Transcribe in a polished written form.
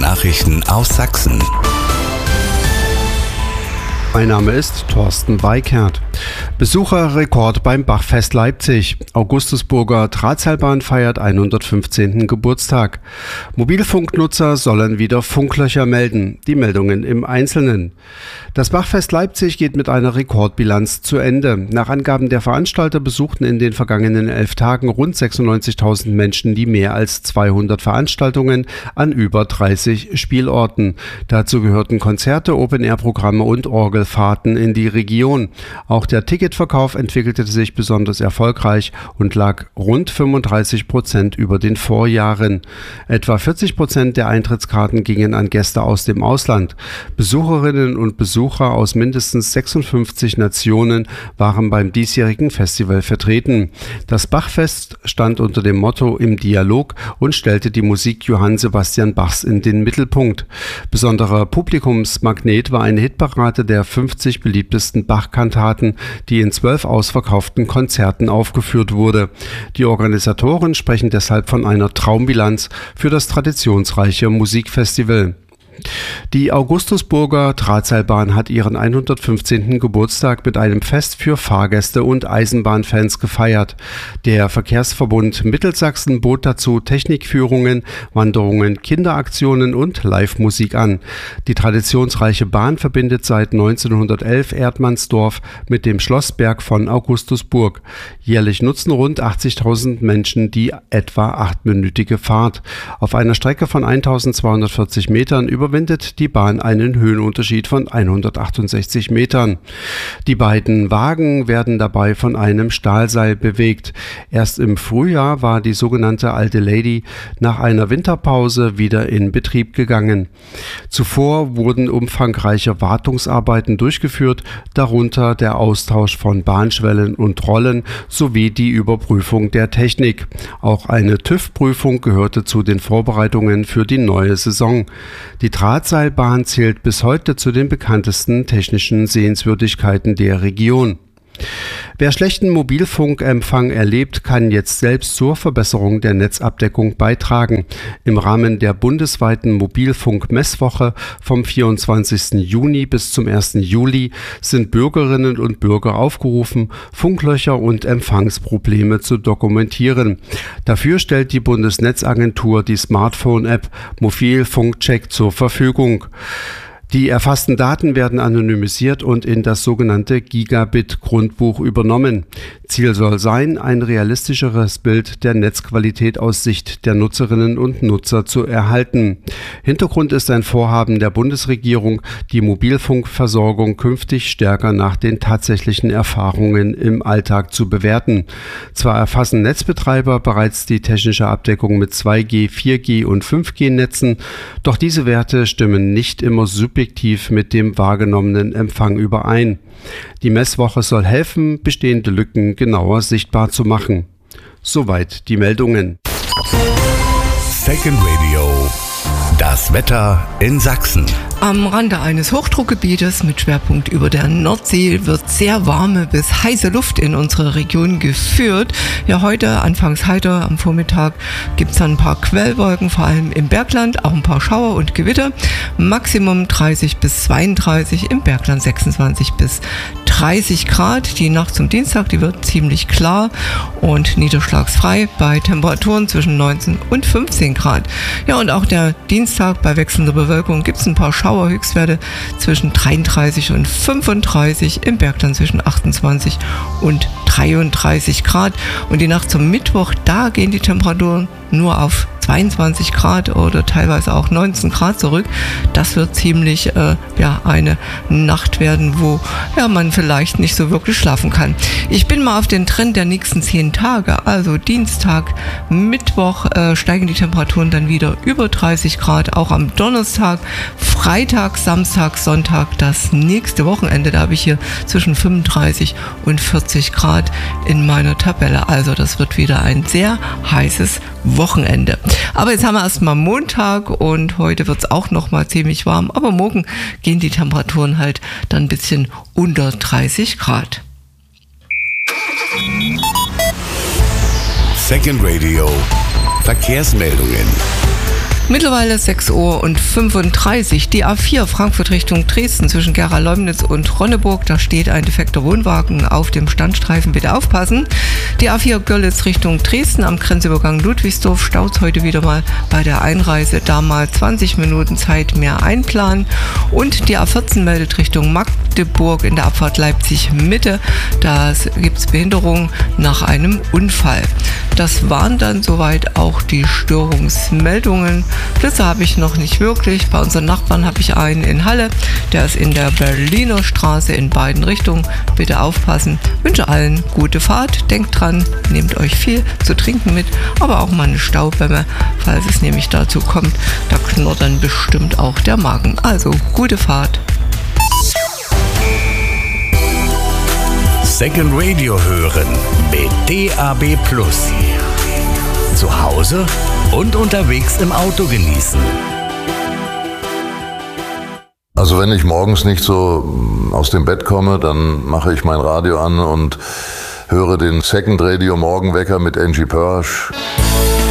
Nachrichten aus Sachsen. Mein Name ist Thorsten Weikert. Besucherrekord beim Bachfest Leipzig. Augustusburger Drahtseilbahn feiert 115. Geburtstag. Mobilfunknutzer sollen wieder Funklöcher melden. Die Meldungen im Einzelnen. Das Bachfest Leipzig geht mit einer Rekordbilanz zu Ende. Nach Angaben der Veranstalter besuchten in den vergangenen 11 Tagen rund 96.000 Menschen die mehr als 200 Veranstaltungen an über 30 Spielorten. Dazu gehörten Konzerte, Open-Air-Programme und Orgelfahrten in die Region. Auch der Ticketverkauf entwickelte sich besonders erfolgreich und lag rund 35% über den Vorjahren. Etwa 40% der Eintrittskarten gingen an Gäste aus dem Ausland. Besucherinnen und Besucher aus mindestens 56 Nationen waren beim diesjährigen Festival vertreten. Das Bachfest stand unter dem Motto „Im Dialog" und stellte die Musik Johann Sebastian Bachs in den Mittelpunkt. Besonderer Publikumsmagnet war eine Hitparade der 50 beliebtesten Bach-Kantaten, die in 12 ausverkauften Konzerten aufgeführt wurde. Die Organisatoren sprechen deshalb von einer Traumbilanz für das traditionsreiche Musikfestival. Die Augustusburger Drahtseilbahn hat ihren 115. Geburtstag mit einem Fest für Fahrgäste und Eisenbahnfans gefeiert. Der Verkehrsverbund Mittelsachsen bot dazu Technikführungen, Wanderungen, Kinderaktionen und Live-Musik an. Die traditionsreiche Bahn verbindet seit 1911 Erdmannsdorf mit dem Schlossberg von Augustusburg. Jährlich nutzen rund 80.000 Menschen die etwa 8-minütige Fahrt. Auf einer Strecke von 1.240 Metern überwindet die Bahn einen Höhenunterschied von 168 Metern. Die beiden Wagen werden dabei von einem Stahlseil bewegt. Erst im Frühjahr war die sogenannte Alte Lady nach einer Winterpause wieder in Betrieb gegangen. Zuvor wurden umfangreiche Wartungsarbeiten durchgeführt, darunter der Austausch von Bahnschwellen und Rollen sowie die Überprüfung der Technik. Auch eine TÜV-Prüfung gehörte zu den Vorbereitungen für die neue Saison. Die Drahtseilbahn zählt bis heute zu den bekanntesten technischen Sehenswürdigkeiten der Region. Wer schlechten Mobilfunkempfang erlebt, kann jetzt selbst zur Verbesserung der Netzabdeckung beitragen. Im Rahmen der bundesweiten Mobilfunk-Messwoche vom 24. Juni bis zum 1. Juli sind Bürgerinnen und Bürger aufgerufen, Funklöcher und Empfangsprobleme zu dokumentieren. Dafür stellt die Bundesnetzagentur die Smartphone-App Mobilfunkcheck zur Verfügung. Die erfassten Daten werden anonymisiert und in das sogenannte Gigabit-Grundbuch übernommen. Ziel soll sein, ein realistischeres Bild der Netzqualität aus Sicht der Nutzerinnen und Nutzer zu erhalten. Hintergrund ist ein Vorhaben der Bundesregierung, die Mobilfunkversorgung künftig stärker nach den tatsächlichen Erfahrungen im Alltag zu bewerten. Zwar erfassen Netzbetreiber bereits die technische Abdeckung mit 2G, 4G und 5G-Netzen, doch diese Werte stimmen nicht immer subjektiv mit dem wahrgenommenen Empfang überein. Die Messwoche soll helfen, bestehende Lücken genauer sichtbar zu machen. Soweit die Meldungen. Second Radio. Das Wetter in Sachsen. Am Rande eines Hochdruckgebietes mit Schwerpunkt über der Nordsee wird sehr warme bis heiße Luft in unsere Region geführt. Ja, heute anfangs heiter, am Vormittag gibt es dann ein paar Quellwolken, vor allem im Bergland, auch ein paar Schauer und Gewitter. Maximum 30 bis 32, im Bergland 26 bis 30 Grad. Die Nacht zum Dienstag, die wird ziemlich klar und niederschlagsfrei bei Temperaturen zwischen 19 und 15 Grad. Ja, und auch der Dienstag bei wechselnder Bewölkung gibt es ein paar Schauerhöchstwerte zwischen 33 und 35, im Bergland zwischen 28 und 33 Grad. Und die Nacht zum Mittwoch, da gehen die Temperaturen nur auf 22 Grad oder teilweise auch 19 Grad zurück. Das wird ziemlich eine Nacht werden, wo man vielleicht nicht so wirklich schlafen kann. Ich bin mal auf den Trend der nächsten 10 Tage, also Dienstag, Mittwoch steigen die Temperaturen dann wieder über 30 Grad, auch am Donnerstag, Freitag, Samstag, Sonntag, das nächste Wochenende, da habe ich hier zwischen 35 und 40 Grad in meiner Tabelle. Also das wird wieder ein sehr heißes Wochenende. Aber jetzt haben wir erstmal Montag und heute wird es auch noch mal ziemlich warm, aber morgen gehen die Temperaturen halt dann ein bisschen unter 30 Grad. Second Radio. Verkehrsmeldungen. Mittlerweile 6:35 Uhr. Die A4 Frankfurt Richtung Dresden zwischen Gera-Leumnitz und Ronneburg. Da steht ein defekter Wohnwagen auf dem Standstreifen. Bitte aufpassen. Die A4 Görlitz Richtung Dresden am Grenzübergang Ludwigsdorf. Staut heute wieder mal bei der Einreise. Da mal 20 Minuten Zeit mehr einplanen. Und die A14 meldet Richtung Magdeburg in der Abfahrt Leipzig Mitte. Da gibt es Behinderung nach einem Unfall. Das waren dann soweit auch die Störungsmeldungen. Blitze habe ich noch nicht wirklich. Bei unseren Nachbarn habe ich einen in Halle. Der ist in der Berliner Straße in beiden Richtungen. Bitte aufpassen. Wünsche allen gute Fahrt. Denkt dran, nehmt euch viel zu trinken mit, aber auch mal eine Staubämme, falls es nämlich dazu kommt. Da knurrt dann bestimmt auch der Magen. Also, gute Fahrt. Second Radio hören mit DAB+. Zu Hause und unterwegs im Auto genießen. Also wenn ich morgens nicht so aus dem Bett komme, dann mache ich mein Radio an und höre den Second Radio Morgenwecker mit Angie Pörsch.